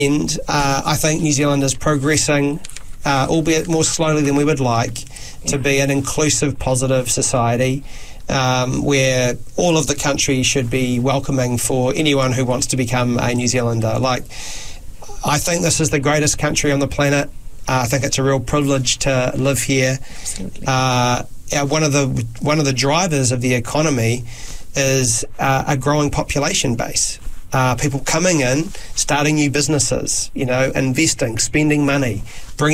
And I think New Zealand is progressing, albeit more slowly than we would like, to be an inclusive, positive society where all of the country should be welcoming for anyone who wants to become a New Zealander. I think this is the greatest country on the planet. I think it's a real privilege to live here. Absolutely. One of the drivers of the economy is a growing population base. People coming in, starting new businesses, investing, spending money, bringing